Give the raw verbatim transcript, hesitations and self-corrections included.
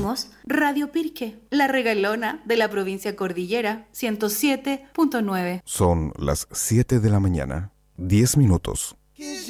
Somos Radio Pirque, la regalona de la provincia Cordillera, ciento siete punto nueve. Son las siete de la mañana, diez minutos.